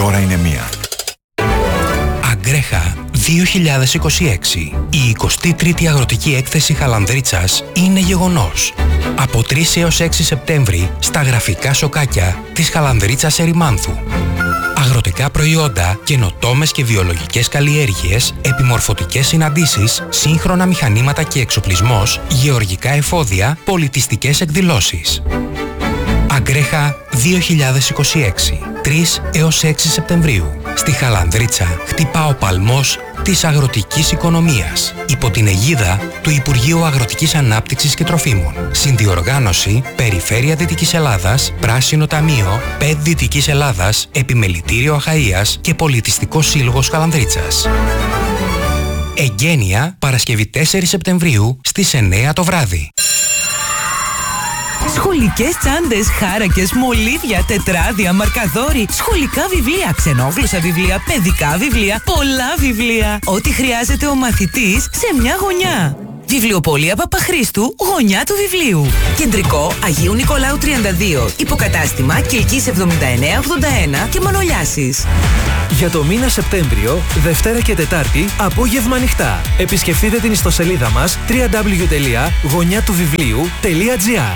ώρα είναι 1. Αγκρέχα 2026. Η 23η Αγροτική Έκθεση Χαλανδρίτσας είναι γεγονός. Από 3 έως 6 Σεπτέμβρη στα γραφικά σοκάκια της Χαλανδρίτσας Ερημάνθου. Αγροτικά προϊόντα, καινοτόμες και βιολογικές καλλιέργειες, επιμορφωτικές συναντήσεις, σύγχρονα μηχανήματα και εξοπλισμός, γεωργικά εφόδια, πολιτιστικές εκδηλώσεις. Αγκρέχα 2026. 3 έως 6 Σεπτεμβρίου. Στη Χαλανδρίτσα χτυπά ο παλμός της αγροτικής οικονομίας υπό την αιγίδα του Υπουργείου Αγροτικής Ανάπτυξης και Τροφίμων. Συνδιοργάνωση Περιφέρεια Δυτικής Ελλάδας, Πράσινο Ταμείο, ΠΕΔ Δυτικής Ελλάδας, Επιμελητήριο Αχαΐας και Πολιτιστικός Σύλλογος Χαλανδρίτσας. Εγγένεια Παρασκευή 4 Σεπτεμβρίου στις 9 το βράδυ. Σχολικές τσάντες, χάρακες, μολύβια, τετράδια, μαρκαδόροι, σχολικά βιβλία, ξενόγλωσσα βιβλία, παιδικά βιβλία, πολλά βιβλία. Ό,τι χρειάζεται ο μαθητής σε μια γωνιά. Βιβλιοπωλεία Παπαχρήστου, γωνιά του βιβλίου. Κεντρικό Αγίου Νικολάου 32. Υποκατάστημα Κιλκής 7981 και Μανολιάσης. Για το μήνα Σεπτέμβριο, Δευτέρα και Τετάρτη, απόγευμα ανοιχτά. Επισκεφτείτε την ιστοσελίδα μας www.γωνιάτουβιβλίου.gr.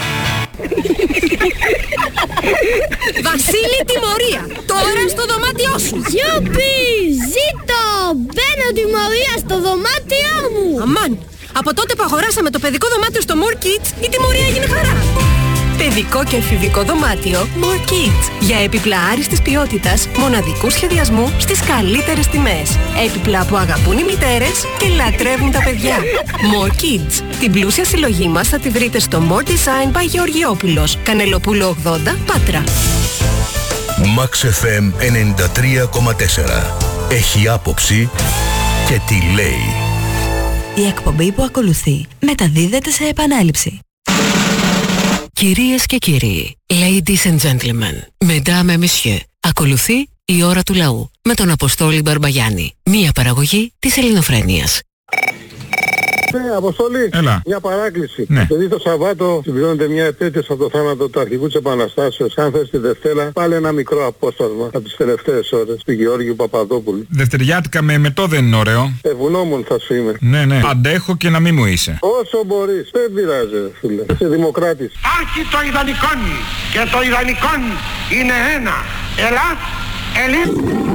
Βασίλη, τιμωρία! Τώρα στο δωμάτιό σου! Γιουπι! Ζήτω! Μπαίνω τιμωρία στο δωμάτιό μου! Αμάν! Από τότε που αγοράσαμε το παιδικό δωμάτιο στο More Kids, η τιμωρία έγινε χαρά! Παιδικό και εφηβικό δωμάτιο More Kids. Για έπιπλα άριστης ποιότητας, μοναδικού σχεδιασμού στις καλύτερες τιμές. Έπιπλα που αγαπούν οι μητέρες και λατρεύουν τα παιδιά. More Kids. Την πλούσια συλλογή μας θα τη βρείτε στο More Design by Γεωργιόπουλος. Κανελοπούλου 80, Πάτρα. Max FM 93,4. Έχει άποψη και τι λέει. Η εκπομπή που ακολουθεί μεταδίδεται σε επανάληψη. Κυρίες και κύριοι, ladies and gentlemen, mesdames et messieurs, ακολουθεί η ώρα του λαού με τον Αποστόλη Μπαρμπαγιάννη, μία παραγωγή της Ελληνοφρένειας. Ναι, Αποστόλη, έλα. Μια παράκληση. Ναι. Επειδή το Σαββάτο συμπληρώνεται μια επέτειος από το θάνατο του αρχηγού της Επαναστάσεως, αν θες τη Δευτέρα, πάλι ένα μικρό απόσπασμα από τις τελευταίες ώρες του Γεώργιου Παπαδόπουλου. Δευτεριάτικα με μετό δεν είναι ωραίο. Ευγνώμων θα σου είμαι. Ναι, ναι. Αντέχω και να μην μου είσαι. Όσο μπορείς. Δεν πειράζει, φίλε. Είσαι δημοκράτης. Άρχι το ιδανικόν και το ιδανικόν είναι ένα. Ελλάς, Ελλήν.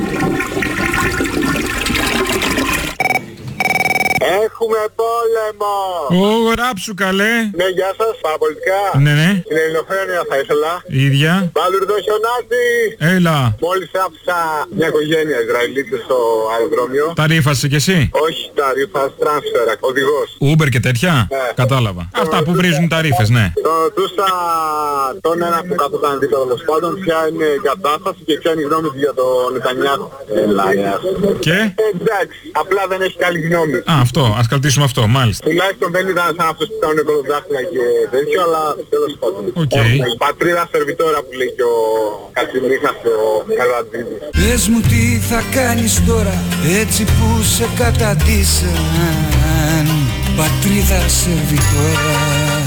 Έχουμε πόλεμο! Ω, γράψου καλέ! Ναι, γεια σας, παραπολιτικά. Ναι, ναι. Στην Ελληνοφρένεια θα ήθελα. Ίδια. Παλουρδό χιονάτι! Έλα. Μόλις άφησα μια οικογένεια Ισραηλίτες στο αεροδρόμιο. Τα ρήφασε κι εσύ? Όχι, τα ρήφας τρансφερα, οδηγός. Uber και τέτοια? Ναι. Κατάλαβα. Αυτά που βρίζουν τα ρήφες, ναι. Ρωτούσα τον ένα που καθόταν δίπλα τέλος πάντων ποια είναι η κατάσταση και ποια είναι η γνώμη του για τον Νετανιάχου. Και? Εντάξει, απλά δεν έχει καλή γνώμη. Α, αυτό, ας κρατήσουμε αυτό, μάλιστα. Τουλάχιστον δεν ήταν σαν αυτούς που κάνουν κολοδάχτυλα και τέτοιο, αλλά τέλος πάντων. Okay. Πατρίδα σερβιτόρα που λέει και ο Κατσιμίχας και ο Καλουαντζίδης. Πες μου τι θα κάνεις τώρα, έτσι που σε καταντήσαν. Πατρίδα σερβιτόρα.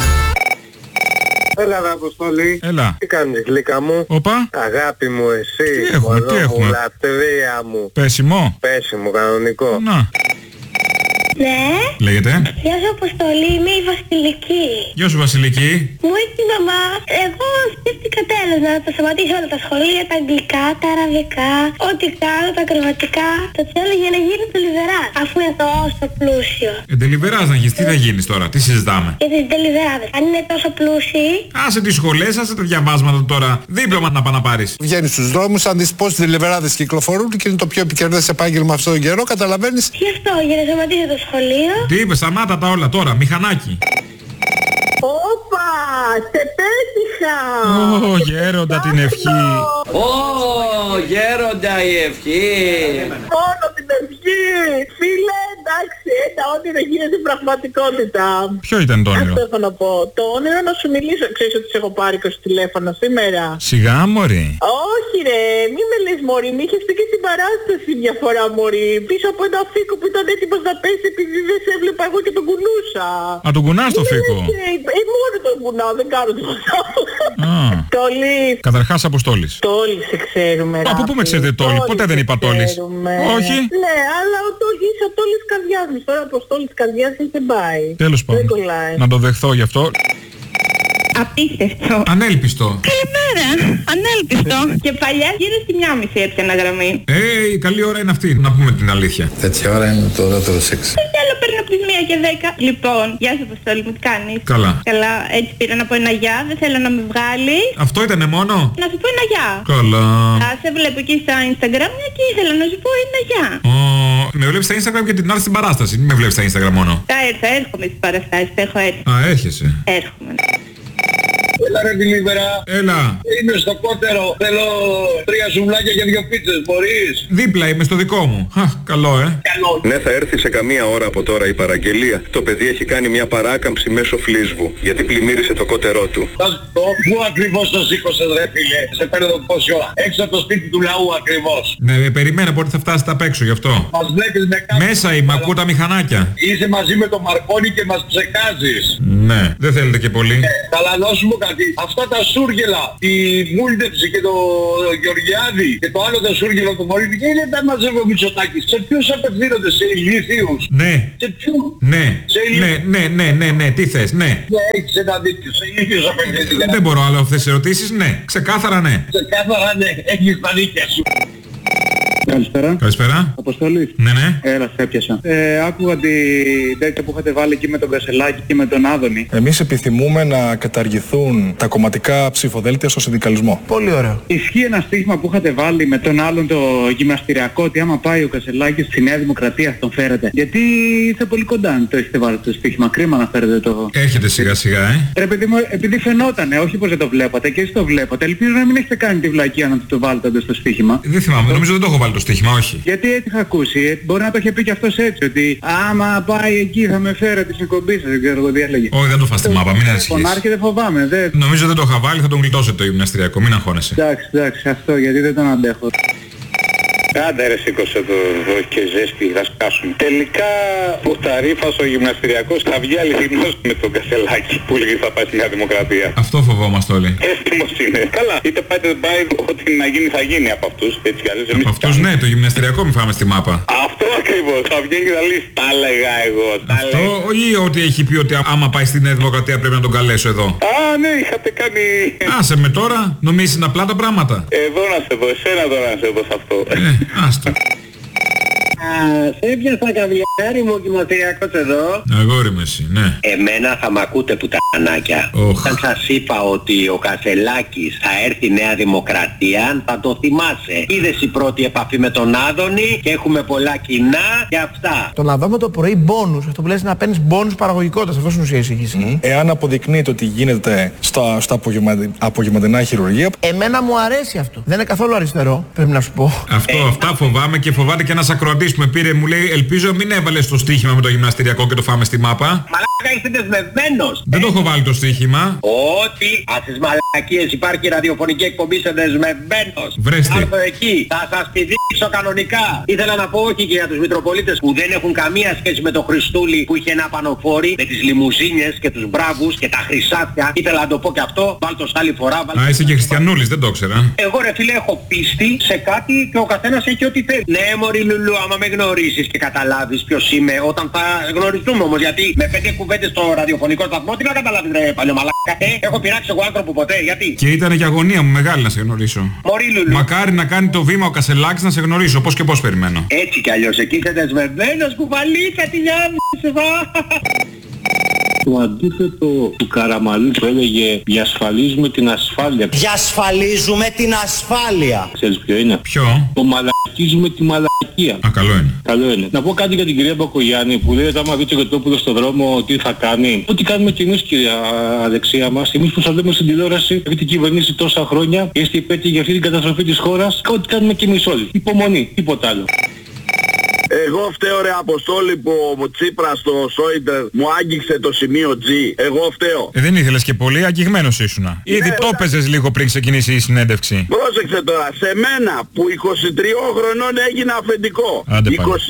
Έλα ρε Αποστολή. Έλα. Τι κάνεις γλύκα μου? Οπα. Αγάπη μου εσύ. Τι έχουμε, τι έχουμε? Μου, λατρεία μου. Πέσιμο. Πέσιμο, κανονικό. Να. Ναι. Λέγεται. Γεια σου Αποστολή, είμαι η Βασιλική. Γεια σου Βασιλική. Μου είπε η μαμά, εγώ σκέφτηκα τέλος να τα σταματήσω όλα τα σχολεία, τα αγγλικά, τα αραβικά, ό,τι κάνω, τα ακροβατικά. Το θέλω για να γίνει τελιβεράς, αφού είναι τόσο πλούσιο. Τελιβεράς να γίνεις, τι θα γίνεις τώρα, τι συζητάμε? Για τις τελιβεράδες, αν είναι τόσο πλούσιοι. Άσε τις σχολές, άσε τα διαβάσματα τώρα. Δίπλωμα να πας να πάρεις. Βγαίνεις στους δρόμους, αν δεις πώς τελιβεράδες κυκλοφορούν και είναι το πιο επικερδές επάγγελμα αυτόν τον καιρό, καταλαβαίνεις. Τι αυτό, για να σταματήσω το σχολείο? Τι είπες, σταμάτα τα όλα τώρα, μηχανάκι. Όπα, σε πέτυχα! Ω, γέροντα την ευχή. Ω, γέροντα η ευχή. Μόνο την ευχή! Φίλε, εντάξει, ό,τι δεν γίνεται πραγματικότητα. Ποιο ήταν το όνειρο? Αυτό έχω να πω. Το όνειρο να σου μιλήσω. Ξέρεις ότι σε έχω πάρει 20 τηλέφωνα σήμερα? Σιγά μωρή. Όχι Όχι ρε, μη με λες μωρή, μη είχες πει και στην παράσταση μια φορά μωρή. Πίσω από ένα φίκο που ήταν έτοιμος να πέσει επειδή δεν σε έβλεπα εγώ και τον κουνούσα. Α, τον κουνάς το φίκο. Μόνο τον κουνάω, δεν κάνω τίποτα άλλο. Τόλης. Καταρχάς Αποστόλης. Τόλης σε ξέρουμε. Από πού με ξέρετε Τόλη, ποτέ δεν είπα Τόλης. Όχι. Ναι, αλλά ο Τόλης είσαι ο Τόλης καρδιάς μου. Τώρα Αποστόλης καρδιάς δεν πάει. Τέλος πάντων. Να το δεχθώ γι' αυτό. Απίστευτο. Ανέλπιστο. Καλημέρα. Ανέλπιστο. Και παλιά γύρω στη 1:30 έπιανα γραμμή. Καλή ώρα είναι αυτή, να πούμε την αλήθεια. Τέτοια ώρα είναι το ωραιότερο σεξ. Θέλω παίρνω από τις 1:10. Λοιπόν, γεια σου Αποστόλη μου, τι κάνεις? Καλά. Καλά, έτσι πήρα να πω ένα γεια, δεν θέλω να με βγάλεις. Αυτό ήτανε μόνο? Να σου πω ένα γεια. Καλά. Σε βλέπω εκεί στα Instagram και ήθελα να σου πω ένα γεια. Με βλέπεις στα Instagram και την άλλη στην παράσταση, μην με βλέπεις στα Instagram μόνο. Θα έρχομαι στις παραστάσεις, θα έχω έρθει. Α, έρχεσαι. Έρχομαι. Έλα ρε Μιλίβερα. Έλα. Είμαι στο κότερο. Θέλω 3 σουβλάκια και 2 πίτσες. Μπορείς? Δίπλα είμαι στο δικό μου. Καλό Καλό. Ναι, θα έρθει σε καμία ώρα από τώρα η παραγγελία. Το παιδί έχει κάνει μια παράκαμψη μέσω φλίσβου γιατί πλημμύρισε το κότερό του. Πού ακριβώς το σήκωσες ρε φίλε? Σε παίρνω πόση ώρα? Έξω από το σπίτι του λαού ακριβώς. Ναι, περιμένω πότε θα φτάσετε απ' έξω γι' αυτό. Μας βλέπεις με κάτι. Μέσα είμαι, ακούω τα μηχανάκια. Είσαι μαζί με τον Μαρκόνι και μας ψεκάζεις. Ναι, δεν θέλετε και πολύ. Καλά να σου πω κάτι. Αυτά τα σούργελα, τη Μούλτεψη και το Γεωργιάδη και το άλλο το σούργελο του Μωρίδη, και είναι τα μαζεύω Μητσοτάκης. Σε ποιους απευθύνονται? Σε ηλίθιους? Ναι. Σε ποιους? Ναι. Ναι, τι θες, ναι. Ναι, έχεις ένα δίκιο. Σε ηλίθιους απευθύνονται. Δεν μπορώ άλλο αυτές τις ερωτήσεις, ναι. Ξεκάθαρα ναι. Ξεκάθαρα ναι, έχεις τα δίκια σου. Καλησπέρα. Καλησπέρα. Αποστολής. Ναι, ναι. Έλα, σε έπιασα. Άκουγα την τέτοια που είχατε βάλει εκεί με τον Κασελάκη και με τον Άδωνη. Εμείς επιθυμούμε να καταργηθούν τα κομματικά ψηφοδέλτια στο συνδικαλισμό. Πολύ ωραίο. Ισχύει ένα στίχημα που είχατε βάλει με τον άλλον το γυμναστηριακό, ότι άμα πάει ο Κασελάκης στη Νέα Δημοκρατία τον φέρετε? Γιατί είστε πολύ κοντά αν το έχετε βάλει το στίχημα. Κρίμα να φέρετε το. Έρχεται σιγά σιγά, Ρε παιδί μου, επειδή φαινότανε, όχι πως δεν το βλέπατε και εσείς το βλέπατε. Ελπίζω να μην έχετε κάνει τη βλακεία να το βάλετε στο στίχημα. Δεν θυμάμαι, νομίζω δεν το έχω βάλει το στοίχημα, όχι. Γιατί έτσι είχα ακούσει, μπορεί να το είχε πει και αυτός έτσι, ότι άμα πάει εκεί θα με φέρετε στην εκπομπή σας, δεν ξέρω εγώ τι έλεγε. Όχι, δεν το φας στη μάπα, μην ανησυχείς. Φωνάρχη δεν φοβάμαι, Νομίζω δεν το είχα βάλει, θα τον γλιτώσετε το γυμναστηριακό, μην αγχώνεσαι. Εντάξει, αυτό γιατί δεν τον αντέχω. Άντε ρε, σήκωσε το και ζέστη, θα σκάσουν. Τελικά ο Ταρίφας ο γυμναστηριακός θα βγει αληθινός με τον Κασελάκη που λέγει θα πάει στη Νέα Δημοκρατία. Αυτό φοβόμαστε όλοι. Έτοιμος είναι. Καλά, είτε πάει είτε δεν πάει, ό,τι να γίνει θα γίνει από αυτούς. Έτσι κι αλλιώς. Από αυτούς ναι, το γυμναστηριακό μη φάμε στη μάπα. Αυτό ακριβώς, θα βγαίνει και θα λέει τα έλεγα εγώ. Αυτό ή ότι έχει πει ότι άμα πάει στη Νέα Δημοκρατία πρέπει να τον καλέσω εδώ? Α, ναι, είχατε κάνει. Άσε με τώρα, νομίζεις είναι απλά τα πράγματα. Εδώ να σε δω, εσένα τώρα να σε δω σε αυτό. Άστο. Σε έπιασα καβλιάρι μου γυμναστηριακός εδώ. Αγόρι με εσύ, ναι. Εμένα θα μ' ακούτε πουτανάκια. Όταν σας είπα ότι ο Κασελάκης θα έρθει Νέα Δημοκρατία, θα το θυμάσαι. Είδες η πρώτη επαφή με τον Άδωνη και έχουμε πολλά κοινά και αυτά. Το να δούμε το πρωί μπόνους, αυτό που λες να παίρνεις μπόνους παραγωγικότητας, αυτό είναι ουσία εισήγηση. Εάν αποδεικνύεται ότι γίνεται στα απογευματινά χειρουργία. Εμένα μου αρέσει αυτό. Δεν είναι καθόλου αριστερό, πρέπει να σου πω. Αυτά φοβάμαι και φοβάται και ένας ακροατής που με πήρε, μου λέει ελπίζω μην έβαλες το στοίχημα με το γυμναστηριακό και το φάμε στη μάπα. Μαλάκα είσαι δεσμευμένος. Δεν το έχω βάλει το στοίχημα. Ότι στις μαλακίες υπάρχει ραδιοφωνική εκπομπή, είσαι δεσμευμένος. Βρέστη. Άρθω εκεί, θα σας πηδήξω κανονικά. Ήθελα να πω όχι και για τους Μητροπολίτες που δεν έχουν καμία σχέση με το Χριστούλη που είχε ένα πανοφόρι με τις λιμουζίνες και τους μπράβους και τα χρυσάφια. Ήθελα να το πω και αυτό, βάλ' το άλλη φορά. Α, είσαι και χριστιανούλης, δεν το ήξερα. Εγώ ρε φίλε έχω πίστη σε κάτι και ο καθένας έχει ό,τι θέλει. Ναι μωρή Λουλού, άμα με γνωρίσεις και καταλάβεις ποιος είμαι όταν θα γνωριστούμε όμως, γιατί με 5 κουβέντες στο ραδιοφωνικό σταθμό τι να καταλάβεις ρε παλιωμαλάκα. Έχω πειράξει εγώ άνθρωπο ποτέ, γιατί? Και ήταν και αγωνία μου μεγάλη να σε γνωρίσω. Μωρή Λουλού. Μακάρι να κάνει το βήμα ο Κασελάκης να σε γνωρίσω, πώς και πώς περιμένω. Έτσι κι αλλιώς, εκεί είσαι δεσμευμένος κουβαλίκα τη λιάμνη. Το αντίθετο του Καραμαλή που έλεγε διασφαλίζουμε την ασφάλεια. Διασφαλίζουμε την ασφάλεια. Ξέρεις ποιο είναι? Ποιο? Το μαλακίζουμε τη μαλακία. Α, καλό είναι. Καλό είναι. Να πω κάτι για την κυρία Μπακογιάννη που λέει ότι άμα δει το Γετόπουλο στον δρόμο τι θα κάνει. Ό,τι κάνουμε κι εμείς κυρία Αλεξία μας. Εμείς που σας λέμε στην τηλεόραση, έχετε κυβερνήσει τόσα χρόνια, είστε υπέτειοι για αυτή την καταστροφή της χώρας. Ό,τι κάνουμε κι εμείς όλοι. Υπομονή, τίποτα άλλο. Εγώ φταίω ρε Αποστόλη που ο Τσίπρας στο Σόιντερ μου άγγιξε το σημείο G. Εγώ φταίω. Δεν ήθελες και πολύ, αγγιγμένος ήσουνα. Ήδη το έπαιζες λίγο πριν ξεκινήσει η συνέντευξη. Πρόσεξε τώρα, σε μένα που 23 χρονών έγινα αφεντικό. 25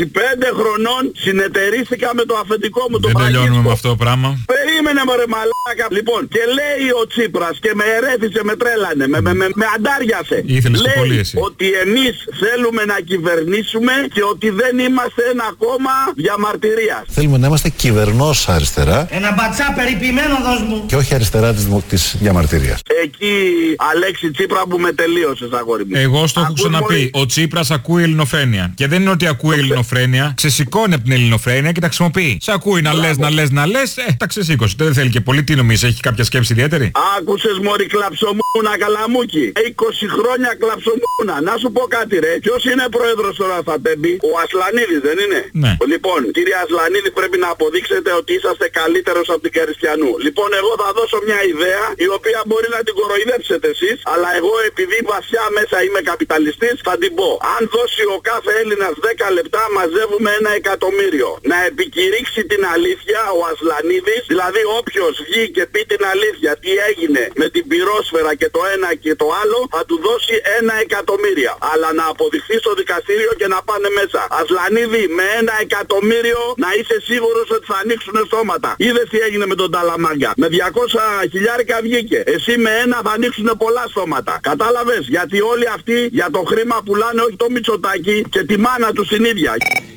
χρονών συνεταιρίστηκα με το αφεντικό μου. Δεν τελειώνουμε με αυτό το πράγμα. Περίμενε μωρέ μαλάκα. Λοιπόν, και λέει ο Τσίπρας και με ερέθησε, με τρέλανε, με αντάριασε. Ήθελες το πολύ εσύ. Ότι εμείς θέλουμε να κυβερνήσουμε και ότι δεν είμαστε ένα κόμμα διαμαρτυρίας. Θέλουμε να είμαστε κυβερνός αριστερά. Ένα μπατσά περιποιημένο δώσ' μου. Και όχι αριστερά της διαμαρτυρίας. Εκεί Αλέξη Τσίπρα που με τελείωσες αγόρι μου. Εγώ στο έχω ξαναπεί. Ο Τσίπρας ακούει ελληνοφρένεια. Και δεν είναι ότι ακούει ελληνοφρένεια. Ξεσηκώνει από την ελληνοφρένεια και τα χρησιμοποιεί. Σε ακούει να λες, τα ξεσήκωσε. Δεν θέλει και πολύ. Τι νομίζεις, έχει κάποια σκέψη ιδιαίτερη? Άκουσες μωρή κλαψομούνα καλαμούκι. 20 χρόνια κλαψομούνα. Να σου πω κάτι ρε. Ποιος είναι πρόεδρος τώρα θα τέμπει? Ο Ασλανίδης δεν είναι? Ναι. Λοιπόν, κύριε Ασλανίδη πρέπει να αποδείξετε ότι είσαστε καλύτερος από την Καριστιανού. Λοιπόν, εγώ θα δώσω μια ιδέα η οποία μπορεί να την κοροϊδέψετε εσείς, αλλά εγώ επειδή βασιά μέσα είμαι καπιταλιστής θα την πω. Αν δώσει ο κάθε Έλληνας 10 λεπτά μαζεύουμε 1 εκατομμύριο. Να επικηρύξει την αλήθεια ο Ασλανίδης, δηλαδή όποιος βγει και πει την αλήθεια τι έγινε με την πυρόσφαιρα και το ένα και το άλλο θα του δώσει 1 εκατομμύριο. Αλλά να αποδειχθεί στο δικαστήριο και να πάνε μέσα. Ασλανίδη, με 1 εκατομμύριο να είσαι σίγουρος ότι θα ανοίξουν στόματα. Είδες τι έγινε με τον Ταλαμάγκα? Με 200 χιλιάρικα βγήκε. Εσύ με 1 θα ανοίξουν πολλά στόματα. Κατάλαβες? Γιατί όλοι αυτοί για το χρήμα πουλάνε όχι το Μητσοτάκι και τη μάνα του την ίδια.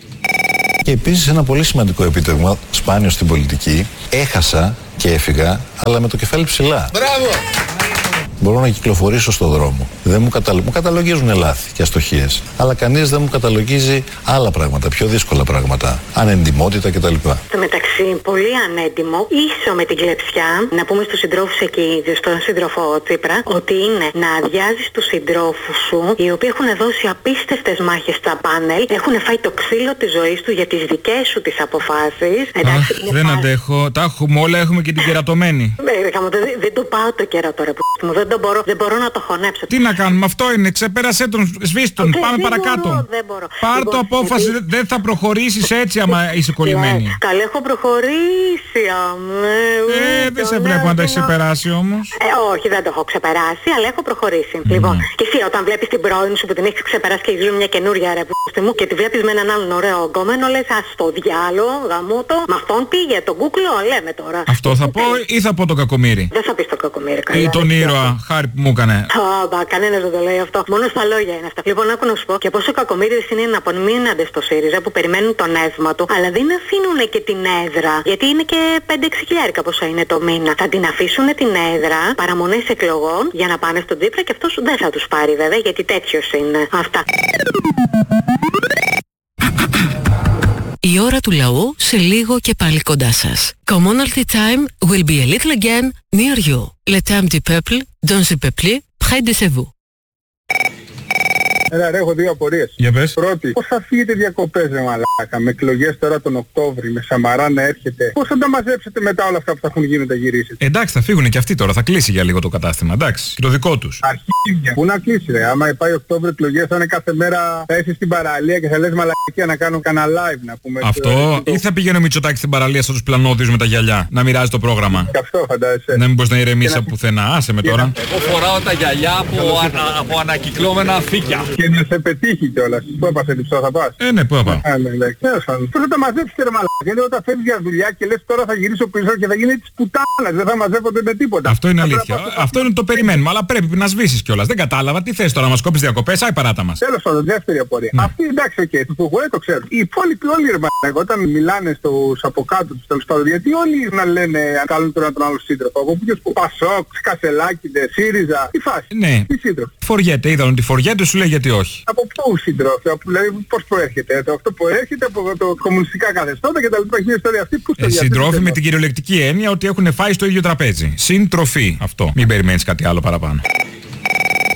Και επίσης ένα πολύ σημαντικό επίτευγμα, σπάνιο στην πολιτική, έχασα και έφυγα, αλλά με το κεφάλι ψηλά. Μπράβο! Μπορώ να κυκλοφορήσω στον δρόμο. Δεν μου καταλογίζουν λάθη και αστοχίες. Αλλά κανείς δεν μου καταλογίζει άλλα πράγματα, πιο δύσκολα πράγματα. Ανεντιμότητα κτλ. Στο μεταξύ, πολύ ανέντιμο, ίσο με την κλεψιά, να πούμε στους συντρόφους εκεί, στον σύντροφο Τσίπρα, ότι είναι να αδειάζεις τους συντρόφους σου, οι οποίοι έχουν δώσει απίστευτες μάχες στα πάνελ, έχουν φάει το ξύλο της ζωής του για τις δικές σου τις αποφάσεις. Εντάξει, δεν αντέχω, τα έχουμε όλα, έχουμε και την κερατωμένη. Δεν το πάω το κέρατο ρε που μου, δεν μπορώ να το χωνέψω. Τι να κάνουμε, αυτό είναι, ξεπέρασέ τον, σβήστε τον, πάμε παρακάτω. Δεν μπορώ. Πάρ' το απόφαση, δεν θα προχωρήσεις έτσι άμα είσαι κολλημένη. Καλά, έχω προχωρήσει, δεν σε βλέπω να τα έχεις ξεπεράσει όμως. Όχι, δεν το έχω ξεπεράσει, αλλά έχω προχωρήσει. Λοιπόν, και εσύ όταν βλέπεις την πρώην σου που την έχεις ξεπεράσει και έχεις μια καινούρια ρε που μου και τη βλέπεις με έναν άλλον ωραίο γκόμενο, λες ας το διάλογο, γαμώτο, με αυτόν πήγε, τον κούκλο, λέμε τώρα. Αυτό θα πω ή θα πω το κακομοίρι? Δεν θα πεις το κακομοίρι, καλά. Ή τον ήρωα, χάρη που μου έκανε. Κανένας δεν το λέει αυτό. Μόνο στα λόγια είναι αυτά. Λοιπόν, άκου να σου πω και πόσο κακομοίριδες είναι να απομείνονται στο ΣΥΡΙΖΑ που περιμένουν τον έσμα του, αλλά δεν αφήνουν και την έδρα. Γιατί είναι και 5-6 χιλιάρικα πόσο είναι το μήνα. Θα την αφήσουν την έδρα, παραμονές εκλογών για να πάνε στον Τσίπρα και αυτός δεν θα τους πάρει βέβαια γιατί τέτοιος είναι. Αυτά. Η ώρα του λαού σε λίγο και πάλι κοντά σας. Commonalty time will be a little again near you. Le temps du peuple, dans le peuple, près de vous. Έλα ρε, έχω δύο απορίες. Για πες. Πρώτη, πώς θα φύγετε διακοπές ρε μαλάκα, με εκλογές τώρα τον Οκτώβρη, με Σαμαρά να έρχεται. Πώς θα τα μαζέψετε μετά όλα αυτά που θα έχουν γίνει τα γυρίσετε? Εντάξει, θα φύγουν και αυτοί τώρα, θα κλείσει για λίγο το κατάστημα, εντάξει, και το δικό τους. Αρχίδια. Πού να κλείσει ρε, άμα πάει Οκτώβρη εκλογές θα είναι κάθε μέρα, θα είσαι στην παραλία και θα λες μαλακία να κάνω κανένα live να πούμε. Αυτό, ή θα πηγαίνει ο Μητσοτάκης στην παραλία σαν τους πλανόδιους με τα γυαλιά, να μοιράζει το πρόγραμμα. Και αυτό φαντάζεσαι. Να μην μπορείς να ηρεμήσεις από πουθενά, άσε με τώρα. Εγώ φοράω τα γυαλιά από ανακυκλώμενα αφήκια. Και να σε πετύχει κιόλας. Πού έπασε λιψό, θα πας? Ναι, πού θα πάω. Πώς θα τα μαζέψετε ρε μαλάκα? Γιατί όταν φεύγεις για δουλειά και λες τώρα θα γυρίσω πίσω και θα γίνει της πουτάνας, δεν θα μαζεύονται με τίποτα. Αυτό είναι αλήθεια. Αυτό είναι το περιμένουμε, αλλά πρέπει να σβήσεις κιόλας. Δεν κατάλαβα, τι θες τώρα, να μας κόψεις διακοπές, άι παράτα μας. Τέλος πάντων, δεύτερη απορία. Αυτή εντάξει, του Φουγουέ το ξέρω. Οι υπόλοιποι όλοι ρε μαλάκα, όταν μιλάνε στους από κάτω τους τέλος πάντων, γιατί όλοι να λένε αν κάνουν τον άλλο σύντροφο. Εγώ που Πασόκ, Κασελάκηδες, ΣΥΡΙΖΑ, τι φάση. Ναι. Τι σύντροφο. Φοριέται, είδαν ότι φοριέται, σου λέει γιατί όχι. Από πού συντρόφια, δηλαδή πώς προέρχεται? Αυτό προέρχεται από το κομμουνιστικά καθεστώτα και τα λοιπά. Έχει ιστορία αυτή που συντρόφοι με την κυριολεκτική έννοια ότι έχουν φάει στο ίδιο τραπέζι. Συντροφή. Αυτό. Μην περιμένεις κάτι άλλο παραπάνω.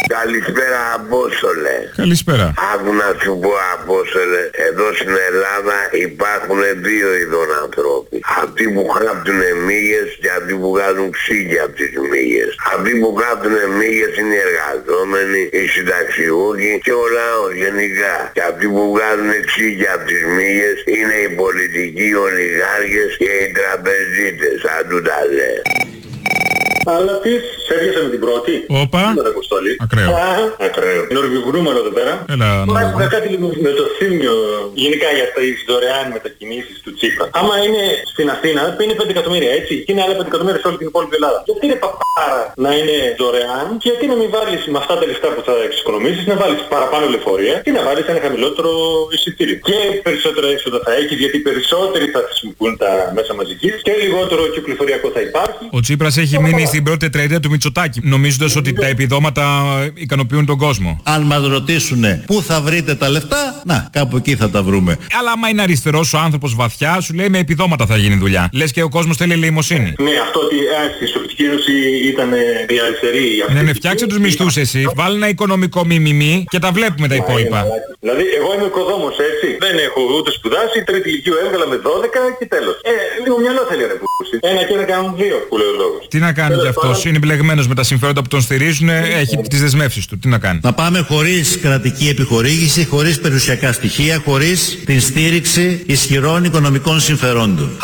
Καλησπέρα Απόστολε. Καλησπέρα. Άκου να σου πω Απόστολε, εδώ στην Ελλάδα υπάρχουν δύο ειδών ανθρώποι. Αυτοί που χάπτουν μύγες και αυτοί που βγάζουν ξύγκια από τις μύγες. Αυτοί που χάπτουν μύγες είναι οι εργαζόμενοι, οι συνταξιούχοι και ο λαός γενικά. Και αυτοί που βγάζουν ξύγκια από τις μύγες είναι οι πολιτικοί, οι ολιγάρχες και οι τραπεζίτες. Αν του τα λέει. Αλλά τι, σέβιασε με την πρώτη. Όπα. Ακραίο. Ακραίο. Νορβηγουνούμενο εδώ πέρα. Έλα. Έχουμε κάτι λίγο με το θύμιο γενικά για τις δωρεάν μετακινήσεις του Τσίπρα. Άμα είναι στην Αθήνα, είναι 5 εκατομμύρια έτσι. Και είναι άλλα 5 εκατομμύρια σε όλη την υπόλοιπη Ελλάδα. Γιατί είναι παπάρα να είναι δωρεάν και γιατί να μην βάλεις με αυτά τα λεφτά που θα εξοικονομήσεις, να βάλεις παραπάνω λεωφορεία και να βάλεις ένα χαμηλότερο εισιτήριο. Και περισσότερα έξοδα θα έχεις γιατί περισσότεροι θα χρησιμοποιούν τα μέσα μαζικής και λιγότερο κυκλοφοριακό θα υπάρχει. Ο Τσίπρας έχει μείνει στην πρώτη τετραετία του Μητσοτάκη, νομίζοντας ότι τα επιδόματα ικανοποιούν τον κόσμο. Αν μας ρωτήσουνε πού θα βρείτε τα λεφτά, να, κάπου εκεί θα τα βρούμε. Αλλά άμα είναι αριστερός ο άνθρωπος βαθιά, σου λέει με επιδόματα θα γίνει δουλειά. Λες και ο κόσμος θέλει ελεημοσύνη. Ναι, αυτό ότι στη Σοβιετική Ένωση ήταν η αριστερή. Ναι, φτιάξε τους μισθούς εσύ, βάλει ένα οικονομικό μιμιμή και τα βλέπουμε τα υπόλοιπα. Δηλαδή, εγώ είμαι οικοδόμος έτσι. Δεν έχω ούτε σπουδάσει, τρίτη ηλικίου έβγαλα με 12 και τέλος. Λίγο μυαλό θέλει ρε πούση. Ένα και ένα κάνουν δύο που λέει ο λόγος. Τι να κάνει κι αυτός, είναι μπλεγμένος με τα συμφέροντα που τον στηρίζουν, έχει τις δεσμεύσεις του. Τι να κάνει. Να πάμε χωρίς κρατική επιχορήγηση, χωρίς περιουσιακά στοιχεία, χωρίς την στήριξη ισχυρών οικονομικών συμφερόντων.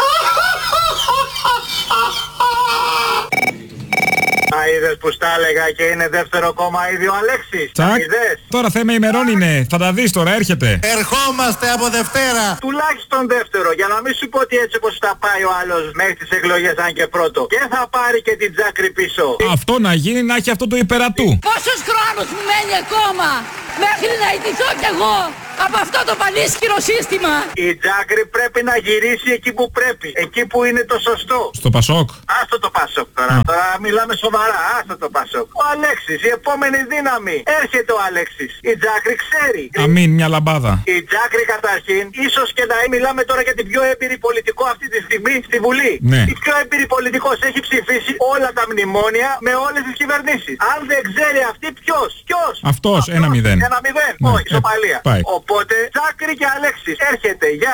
Είδες που στα έλεγα και είναι δεύτερο κόμμα ήδη ο Αλέξης. Τσακ. Τώρα θέμα ημερών είναι. Θα τα δεις τώρα, έρχεται. Ερχόμαστε από Δευτέρα. Τουλάχιστον δεύτερο, για να μην σου πω ότι έτσι όπως θα πάει ο άλλος μέχρι τις εκλογές αν και πρώτο. Και θα πάρει και την Τζάκρη πίσω. Αυτό να γίνει, να έχει αυτό το υπερατού. Πόσος χρόνος μου μένει ακόμα μέχρι να ιτηθώ κι εγώ από αυτό το πανίσχυρο σύστημα. Η Τζάκρη πρέπει να γυρίσει εκεί που πρέπει. Εκεί που είναι το σωστό. Στο Πασόκ. Άστο το Πασόκ τώρα. Τώρα μιλάμε σοβαρά. Άστο το Πασόκ. Ο Αλέξης, η επόμενη δύναμη. Έρχεται ο Αλέξης. Η Τζάκρη ξέρει. Αμήν, μια λαμπάδα. Η Τζάκρη καταρχήν, ίσως και να μιλάμε τώρα για την πιο έμπειρη πολιτικό αυτή τη στιγμή στη Βουλή. Ναι. Η πιο έμπειρη πολιτικός έχει ψηφίσει όλα τα μνημόνια με όλες τις κυβερνήσεις. Αν δεν ξέρει αυτή ποιος. Αυτός, 1-0. 1-0. Ναι. Όχι, ισοπαλία. Οπότε, Τζάκρη και Αλέξης, έρχεται, γεια.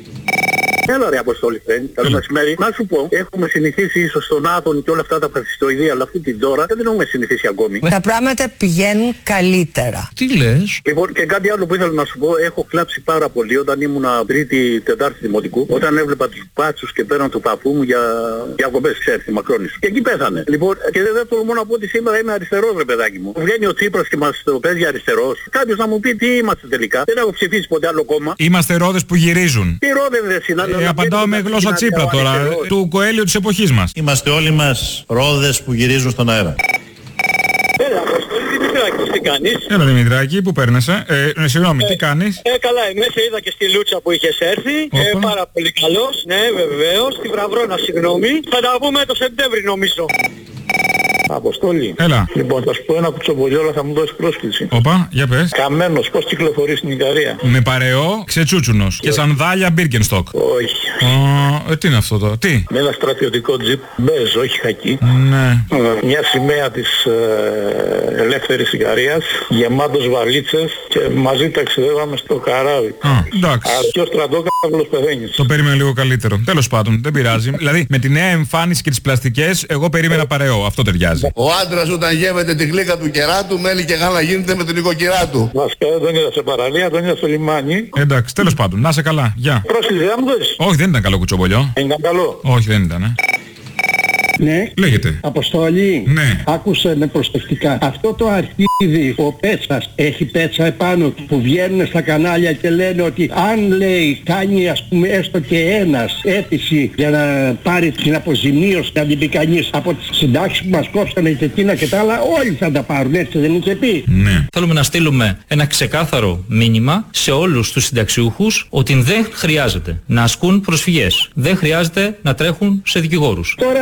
Έλα ρε Αποστόλη φρένη, καλό μεσημέρι. Να σου πω, έχουμε συνηθίσει ίσως στον Άδων και όλα αυτά τα φασιστοειδή, αλλά αυτή την τώρα δεν έχουμε συνηθίσει ακόμη. Τα πράγματα πηγαίνουν καλύτερα. Τι λες? Λοιπόν, και κάτι άλλο που ήθελα να σου πω, έχω κλάψει πάρα πολύ όταν ήμουνα τρίτη, τετάρτη δημοτικού, όταν έβλεπα τους μπάτσους και πέραν του παππού μου για διακοπές, ξέρεις, στη Μακρόνησο. Και εκεί πέθανε. Λοιπόν, και δεν τολμώ να πω ότι σήμερα είμαι αριστερός ρε παιδάκι μου. Βγαίνει ο Τσίπρας και μας το παίζει αριστερός. Κάποιος να μου πει τι είμαστε τελικά. Δεν έχω ψηφίσει ποτέ άλλο κόμμα. Είμαστε ρόδες που γυρίζουν. Τι ρόδες δεν συνάδελφοι. Απαντάω με γλώσσα Τσίπρα τώρα, του Κοέλιο της εποχής μας. Είμαστε όλοι μας ρόδες που γυρίζουν στον αέρα. Έλα, Αποστόλη, Δημητράκη, τι κάνεις? Έλα Δημητράκη, πού παίρνεσαι? Συγγνώμη, τι κάνεις? Καλά, σε είδα και στη Λούτσα που είχες έρθει. Πάρα πολύ καλός. Ναι, βεβαίως. Στη Βραβρώνα, συγγνώμη. Θα τα πούμε το Σεπτέμβρη νομίζω. Αποστόλη. Έλα. Λοιπόν, θα σου πω ένα κουτσομπολιόλα, θα μου δώσει πρόσκληση. Όπα, για πες. Καμένος, πώς κυκλοφορεί στην Ικαρία? Με παρεό, ξετσούτσουνος και σανδάλια Birkenstock. Όχι. Τι είναι αυτό τώρα, τι? Με ένα στρατιωτικό τζιπ, μπέζ, όχι χακί. Ναι. Μια σημαία της ελεύθερης Ικαρίας, γεμάτος βαλίτσες και μαζί ταξιδεύαμε στο καράβι. Εντάξει. Αρκεί ο στρατόκαυλος πεθαίνεις. Το περίμενα λίγο καλύτερο. Τέλος πάντων, δεν πειράζει. Δηλαδή, με τη νέα εμφάνιση και τις πλαστικές, εγώ περίμενα παρεό. Αυτό ταιριάζει. Ο άντρας όταν γεύεται τη γλύκα του κεράτου, μέλι και γάλα γίνεται με την οικοκυρά του. Βασικά δεν τον είδα σε παραλία, τον είδα στο λιμάνι. Εντάξει, τέλος πάντων, να σε καλά. Γεια. Πρόσκληση, δεν μου δώσεις? Όχι, δεν ήταν καλό κουτσομπολιό. Δεν ήταν καλό. Όχι, δεν ήταν, Ναι. Λέγεται. Αποστολή. Ναι. Άκουσε με προσεκτικά. Αυτό το αρχίδι, ο Πέτσας, έχει πέτσα επάνω του που βγαίνουν στα κανάλια και λένε ότι αν λέει κάνει ας πούμε έστω και ένας αίτηση για να πάρει την αποζημίωση να την πει κανείς από τις συντάξεις που μας κόψανε και εκείνα και τα άλλα, όλοι θα τα πάρουν, έτσι δεν είχε πει? Ναι. Θέλουμε να στείλουμε ένα ξεκάθαρο μήνυμα σε όλους τους συνταξιούχους ότι δεν χρειάζεται να ασκούν προσφυγές. Δεν χρειάζεται να τρέχουν σε δικηγόρους. Τώρα τι έχει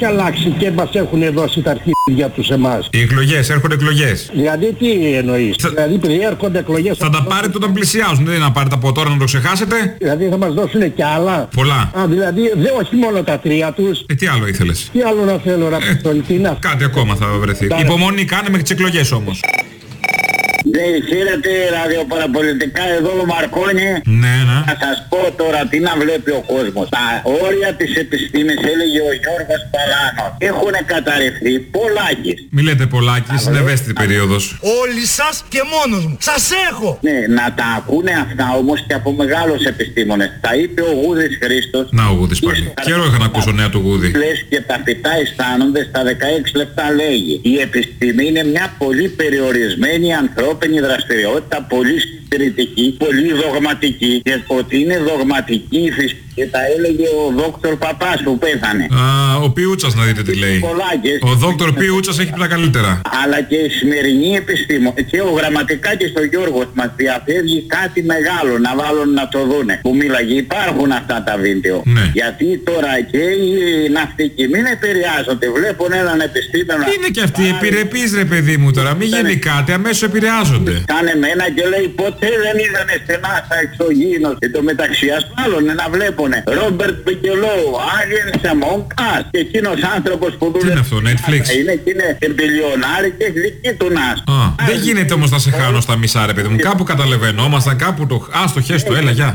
έχει αλλάξει και μας έχουν δώσει τα αρχίδια τους εμάς. Οι εκλογές, έρχονται εκλογές. Δηλαδή τι εννοείς? Δηλαδή επειδή έρχονται εκλογές... Θα τα πάρετε όταν πλησιάζουν, δεν είναι να πάρετε από τώρα να το ξεχάσετε. Δηλαδή θα μας δώσουν και άλλα. Πολλά. Δηλαδή όχι μόνο τα 3 τους. Τι άλλο ήθελες? Τι άλλο να θέλω να πει? Κάτι ακόμα θα βρεθεί. Υπομονή κάνε μέχρι τις εκλογές όμως. Ναι, ξέρετε ραδιοπαραπολιτικά εδώ ο Μαρκόνι. Ναι. Θα σας πω τώρα τι να βλέπει ο κόσμος. Τα όρια της επιστήμης, έλεγε ο Γιώργος Παλάνος, έχουν καταρρευθεί. Πολάκης. Μη λέτε Πολάκης, είναι ευαίσθητη περίοδος. Όλοι σας και μόνος μου. Σας έχω. Ναι, να τα ακούνε αυτά όμως και από μεγάλους επιστήμονες. Τα είπε ο Γούδης Χρήστος. Να ο Γούδης πάλι. Καιρό είχα να ακούσω νέα του Γούδη. Λες και τα φυτά αισθάνονται στα 16 λεπτά λέγει. Η επιστήμη είναι μια πολύ περιορισμένη ανθρώπινη δραστηριότητα, πολύ συντηρητική, πολύ δογματική, και ότι είναι δογματική η φυσική και τα έλεγε ο δόκτωρ Παπάς που πέθανε. Ο Πιούτσας να δείτε τι λέει. Ο δόκτωρ Πιούτσας έχει τα καλύτερα. Αλλά και η σημερινή επιστήμο και ο Γραμματικάκης στο Γιώργος μας διαφεύγει κάτι μεγάλο να βάλουν να το δούνε. Που μίλαγε, υπάρχουν αυτά τα βίντεο. Ναι. Γιατί τώρα και οι ναυτικοί μην επηρεάζονται. Βλέπουν έναν επιστήμονα. Είναι και αυτοί επιρρεπείς ρε παιδί μου τώρα. Μην γίνει κάτι, αμέσως επηρεάζονται. Κάνε μένα και λέει ποτέ δεν είδανε στενά στα εξωγήινος. Και το μεταξύ ασφάλωνε να βλέπουνε Ρόμπερτ Μπικελόου, Άγιεν Σεμόγκας και εκείνος άνθρωπος που δουλεύει. Τι είναι αυτό, Netflix? Είναι και είναι εμπιλιονάρι και έχει δική του νας. Δεν γίνεται όμως να σε χάνω στα μισά ρε παιδί μου. Κάπου καταλαβαίνόμασταν, κάπου το... το χέστο, έλα γεια.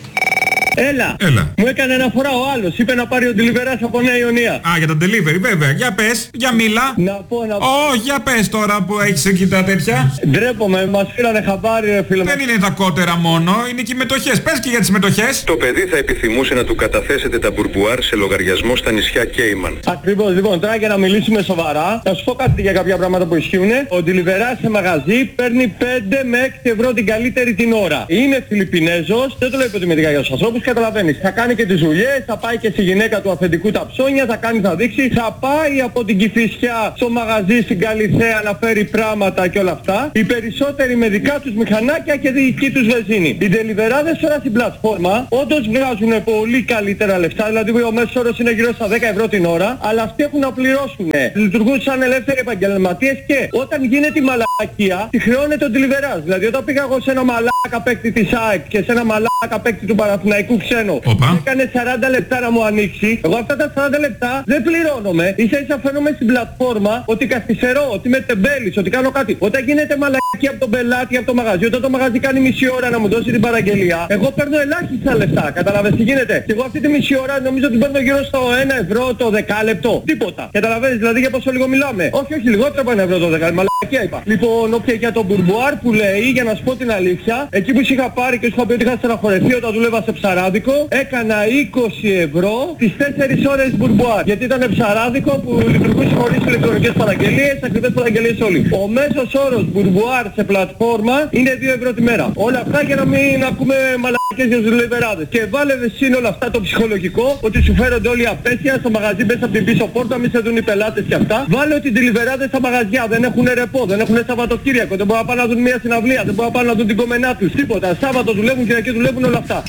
Έλα. Μου έκανε αναφορά ο άλλος. Είπε να πάρει ο Ντελιβεράς από Νέα Ιωνία. Για τα delivery, βέβαια. Για πες, για μίλα. Να πω. Για πες τώρα που έχεις εκεί τα τέτοια. Ντρέπομαι, μας φύλανε χαμπάρι ρε φίλε. Δεν είναι τα κότερα μόνο, είναι και οι μετοχές. Πες και για τις μετοχές. Το παιδί θα επιθυμούσε να του καταθέσετε τα μπουρμπουάρ σε λογαριασμό στα νησιά Κέιμαν. Ακριβώς, λοιπόν, τώρα για να μιλήσουμε σοβαρά, θα σου πω κάτι για κάποια πράγματα που ισχύουν. Ο Ντελιβεράς σε μαγαζί παίρνει 5 με 6 ευρώ την καλύτερη την ώρα. Είναι Φιλιππινέζος, δεν το λέω υποτιμητικά για τους ανθρώπους. Καταλαβαίνεις, θα κάνει και τις δουλειές, θα πάει και στη γυναίκα του αφεντικού τα ψώνια, θα δείξει, θα πάει από την Κηφισιά στο μαγαζί στην Καλιθέα να φέρει πράγματα και όλα αυτά. Οι περισσότεροι με δικά τους μηχανάκια και δική τους βενζίνη. Οι ντελιβεράδες τώρα στην πλατφόρμα όντως βγάζουν πολύ καλύτερα λεφτά, δηλαδή ο μέσος όρος είναι γύρω στα 10 ευρώ την ώρα, αλλά αυτοί έχουν να πληρώσουν. Λειτουργούν σαν ελεύθεροι επαγγελματίες και όταν γίνεται η μαλακία, τη χρεώνεται ο ντελιβεράς. Δηλαδή όταν πήγα εγώ σε ένα μαλάκα παίκτη της ΑΕΚ και σε ένα μαλάκα παίκτη του Παναθηναϊκού ξένο, έκανε 40 λεπτά να μου ανοίξει. Εγώ αυτά τα 40 λεπτά δεν πληρώνομαι. Ίσα ίσα φαίνομαι στην πλατφόρμα ότι καθυστερώ, ότι είμαι τεμπέλης, ότι κάνω κάτι. Όταν γίνεται μαλακή από τον πελάτη, από το μαγαζί, όταν το μαγαζί κάνει μισή ώρα να μου δώσει την παραγγελία, εγώ παίρνω ελάχιστα λεφτά. Καταλαβαίνεις τι γίνεται? Και εγώ αυτή τη μισή ώρα νομίζω ότι παίρνω γύρω στο 1 ευρώ το δεκάλεπτο. Τίποτα. Καταλαβαίνεις δηλαδή για πόσο λίγο μιλάμε? Όχι, λιγότερο από 1 ευρώ το δεκάλεπτο. Μαλακία είπα. Λοιπόν, όποια για τον μπουρμπουάρ που λέει, για να σου πω την αλήθεια, εκεί που είχα πάρει και σου είχα πει ότι είχα στεναχωρεθεί όταν δούλευα σε ψαράδικο, έκανα 20 ευρώ τις 4 ώρες μπουρμπουάρ. Γιατί ήταν ψαράδικο που λειτουργούσε χωρίς ηλεκτρονικές παραγγελίες, ακριβές παραγγελίες όλοι. Ο μέσος όρος μπουρμπουάρ σε πλατφόρμα είναι 2 ευρώ τη μέρα. Όλα αυτά για να μην ακούμε μαλακές για τους ντελιβεράδες. Και βάλε σύνολα αυτά το ψυχολογικό, ότι σου φέρονται όλοι απέσια στο μαγαζί μέσα από την πίσω πόρτα, μη σε δουν οι πελάτες και αυτά. Βάλε ότι οι ντελιβεράδες στα μαγαζιά δεν έχουν ρεπό, δεν έχουν Σαββατοκύριακο, δεν μπορούν να πάνε να δουν μια συναυλία, δεν μπορούν να πάνε να δουν την κομμενά τους. Τίποτα. Σάββατο δουλεύουν, Κυριακή δουλεύουν, όλα αυτά.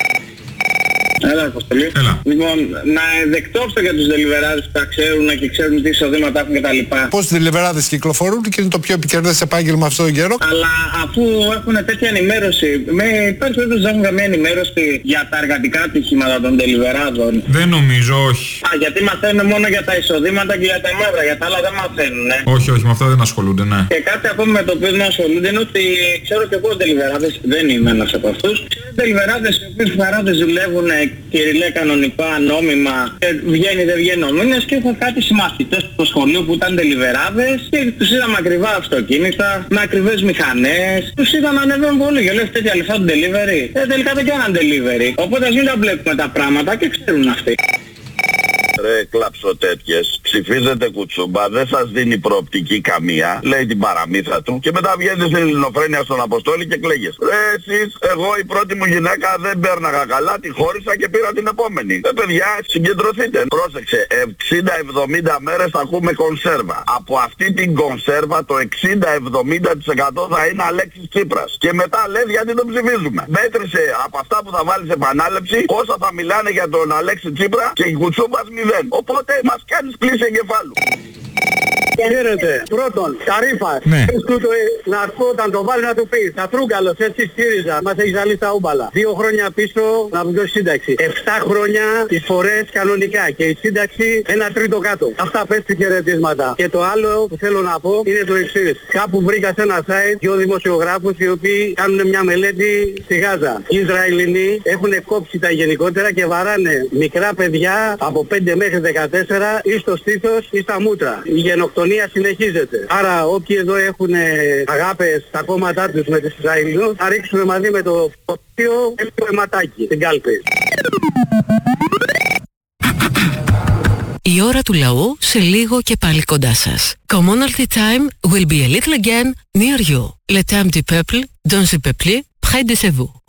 Έλα, Αποστολή. Λοιπόν, να δεκτόψω για τους ντελιβεράδες που τα ξέρουν και ξέρουν τι εισοδήματα έχουν κτλ. Πώς οι ντελιβεράδες κυκλοφορούν και είναι το πιο επικερδές επάγγελμα αυτόν τον καιρό. Αλλά αφού έχουν τέτοια ενημέρωση, υπάρχει περίπτωση να έχουν καμία ενημέρωση για τα εργατικά ατυχήματα των ντελιβεράδων? Δεν νομίζω, όχι. Γιατί μαθαίνουν μόνο για τα εισοδήματα και για τα μαύρα, για τα άλλα δεν μαθαίνουν. Όχι, με αυτά δεν ασχολούνται, ναι. Και κάτι ακόμη με το οποίο δεν ασχολούνται είναι ότι ξέρω και εγώ ντελιβεράδες, δεν είμαι ένας από αυτούς. Ξέρω ντελιβεράδες οι οποίοι φαράδες δουλεύουν κυριλέ κανονικά, νόμιμα, βγαίνει δεν βγαίνει ο μήνας και έχω κάτι συμμαθητές στο σχολείο που ήταν ντελιβεράδες και τους είδαμε ακριβά αυτοκίνητα, με ακριβές μηχανές, τους είδα να ανεβαίνουν πολύ και λέω τέτοια λεφτά του delivery. Τελικά δεν κάναν delivery, οπότε ας μην τα βλέπουμε τα πράγματα και ξέρουν αυτοί. Ρε κλάψω τέτοιες, ψηφίζετε κουτσούμπα, δεν σας δίνει προοπτική καμία, λέει την παραμύθα του και μετά βγαίνετε στην Ελληνοφρένεια στον Αποστόλη και κλαίγες. Ρε εσείς, εγώ η πρώτη μου γυναίκα δεν πέρναγα καλά, τη χώρισα και πήρα την επόμενη. Παιδιά, συγκεντρωθείτε. Πρόσεξε, 60-70 μέρες θα ακούμε κονσέρβα. Από αυτή την κονσέρβα το 60-70% θα είναι Αλέξης Τσίπρας. Και μετά λες γιατί τον ψηφίζουμε. Μέτρησε από αυτά που θα βάλεις επανάληψη, όσα θα μιλάνε για τον Αλέξη Τσίπρα και η κουτσούμπας 0. Οπότε μας κάνεις πλήση κοπής εγκεφάλου. Χαίρετε. Πρώτον, Καρύφας. Ναι. Πες του να πω όταν το βάλει να του πεις. Ατρούγκαλος, έτσι ΣΥΡΙΖΑ. Μας έχει ζαλίσει τα ούμπαλα. 2 χρόνια πίσω να μου δώσει σύνταξη. 7 χρόνια τις φορές κανονικά. Και η σύνταξη 1/3 κάτω. Αυτά πες του χαιρετίσματα. Και το άλλο που θέλω να πω είναι το εξής. Κάπου βρήκα σε ένα site 2 δημοσιογράφους οι οποίοι κάνουν μια μελέτη στη Γάζα. Οι Ισραηλινοί έχουν κόψει τα γενικότερα και βαράνε μικρά παιδιά από 5 μέχρι 14 ή στο στήθος ή στα μούτρα. Η γενοκτονία συνεχίζεται. Άρα όποιοι εδώ έχουν αγάπες στα κόμματά τους με τους Ισραηλινούς θα ρίξουν μαζί με το φωτίο το αιματάκι στην κάλπη. Η ώρα του λαού σε λίγο και πάλι κοντά σας. Commonalty time will be a little again near you. Le temps du peuple, dans le peuple, près de vous.